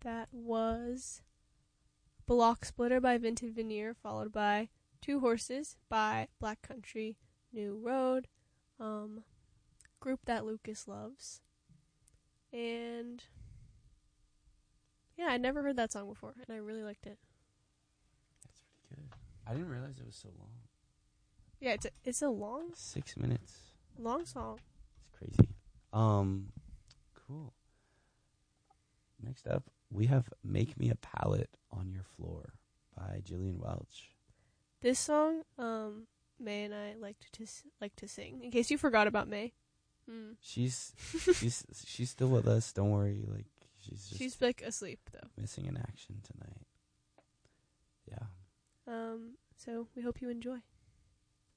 That was Block Splitter by Vintage Veneer, followed by Two Horses by Black Country New Road, group that Lucas loves. And yeah, I'd never heard that song before, and I really liked it. That's pretty good. I didn't realize it was so long. Yeah, it's a long 6 minutes. Long song. It's crazy. Cool. Next up, we have "Make Me a Palette on Your Floor" by Jillian Welch. This song, May and I like to sing. In case you forgot about May. She's still with us. Don't worry. Like she's like asleep though. Missing in action tonight. Yeah. So we hope you enjoy.